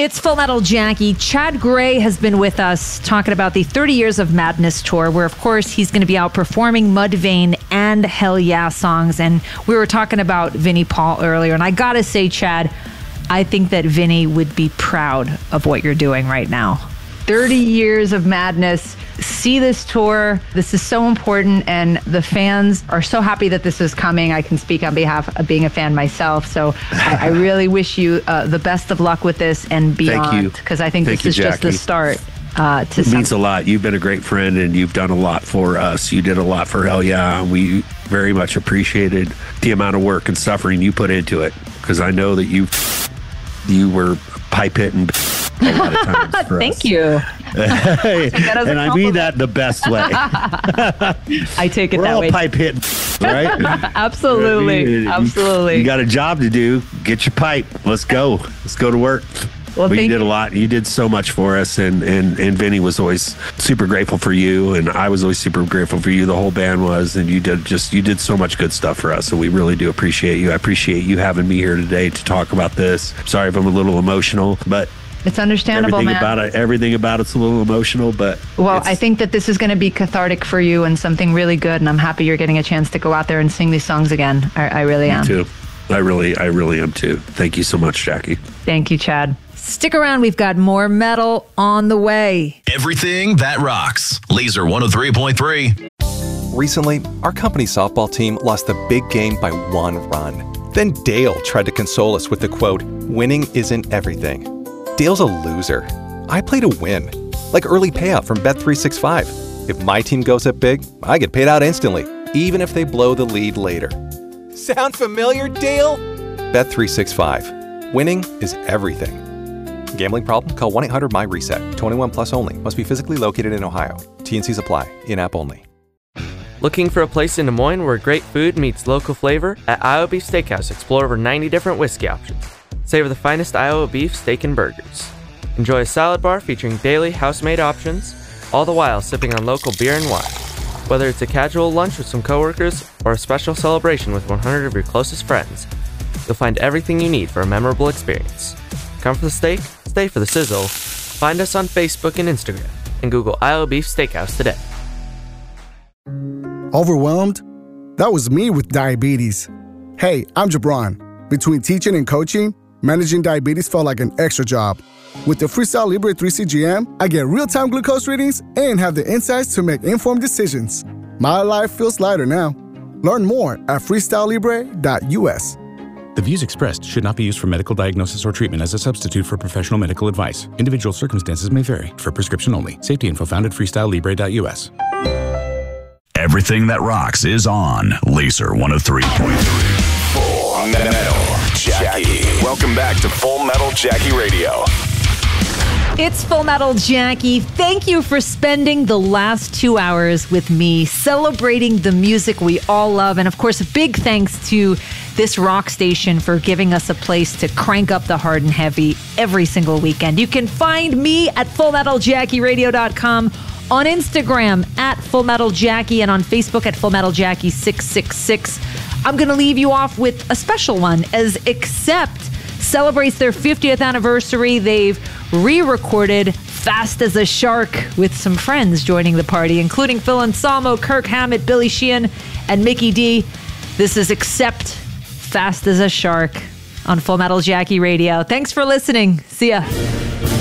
It's Full Metal Jackie. Chad Gray has been with us talking about the 30 Years of Madness tour, where, of course, he's going to be out performing Mudvayne and Hell Yeah songs. And we were talking about Vinnie Paul earlier. And I got to say, Chad, I think that Vinnie would be proud of what you're doing right now. 30 Years of Madness. See this tour. This is so important, and the fans are so happy that this is coming. I can speak on behalf of being a fan myself. So I really wish you the best of luck with this and beyond, because I think this is just the start. It means a lot. You've been a great friend, and you've done a lot for us. You did a lot for Hell Yeah. We very much appreciated the amount of work and suffering you put into it, because I know that you were pipe hitting a lot of times for Thank us. you. And I mean that the best way. I take it We're that all way. pipe hitting, right? Absolutely. Absolutely. You got a job to do. Get your pipe. Let's go. Let's go to work. Well, but you did a lot. You did so much for us, and Vinnie was always super grateful for you, and I was always super grateful for you. The whole band was, and you did so much good stuff for us, and we really do appreciate you. I appreciate you having me here today to talk about this. Sorry if I'm a little emotional, but it's understandable, everything about it's a little emotional, but I think that this is going to be cathartic for you and something really good, and I'm happy you're getting a chance to go out there and sing these songs again. I really am. Me too. I really am too. Thank you so much, Jackie. Thank you, Chad. Stick around. We've got more metal on the way. Everything that rocks. Laser 103.3. Recently, our company softball team lost the big game by 1 run. Then Dale tried to console us with the quote, "Winning isn't everything." Dale's a loser. I play to win, like early payout from Bet365. If my team goes up big, I get paid out instantly, even if they blow the lead later. Sound familiar, Dale? Bet365. Winning is everything. Gambling problem? Call 1-800-MY-RESET. 21 plus only. Must be physically located in Ohio. T&Cs apply. In-app only. Looking for a place in Des Moines where great food meets local flavor? At Iowa Beef Steakhouse, explore over 90 different whiskey options. Savor the finest Iowa beef, steak, and burgers. Enjoy a salad bar featuring daily house-made options, all the while sipping on local beer and wine. Whether it's a casual lunch with some coworkers or a special celebration with 100 of your closest friends, you'll find everything you need for a memorable experience. Come for the steak, stay for the sizzle. Find us on Facebook and Instagram, and Google Iowa Beef Steakhouse today. Overwhelmed? That was me with diabetes. Hey, I'm Jabron. Between teaching and coaching, managing diabetes felt like an extra job. With the Freestyle Libre 3 CGM, I get real-time glucose readings and have the insights to make informed decisions. My life feels lighter now. Learn more at freestylelibre.us. The views expressed should not be used for medical diagnosis or treatment as a substitute for professional medical advice. Individual circumstances may vary. For prescription only. Safety info found at freestylelibre.us. Everything that rocks is on Laser 103.3. Full Metal Jackie. Welcome back to Full Metal Jackie Radio. It's Full Metal Jackie. Thank you for spending the last 2 hours with me, celebrating the music we all love. And of course, a big thanks to this rock station for giving us a place to crank up the hard and heavy every single weekend. You can find me at FullMetalJackieRadio.com, on Instagram at Full Metal Jackie, and on Facebook at Full Metal Jackie 666. I'm going to leave you off with a special one, as Accept celebrates their 50th anniversary. They've re-recorded Fast as a Shark with some friends joining the party, including Phil Anselmo, Kirk Hammett, Billy Sheehan, and Mickey D. This is Accept Fast as a Shark on Full Metal Jackie Radio. Thanks for listening. See ya.